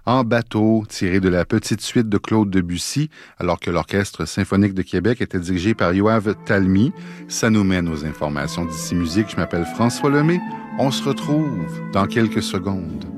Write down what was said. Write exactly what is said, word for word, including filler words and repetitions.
en bateau, tiré de la petite suite de Claude Debussy, alors que l'Orchestre symphonique de Québec était dirigé par Yoav Talmy. Ça nous mène aux informations d'Ici Musique. Je m'appelle François Lemay. On se retrouve dans quelques secondes.